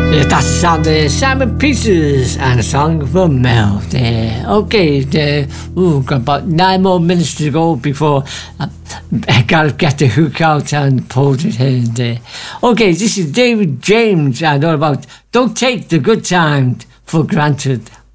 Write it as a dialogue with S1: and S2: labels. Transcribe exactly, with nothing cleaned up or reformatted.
S1: Yeah, that's on the Simon Pieces and a song for Mel there. Okay, there, ooh, got about nine more minutes to go before I, I gotta get the hook out and pull it in there. Okay, this is David James and all about Don't Take the Good Time for Granted.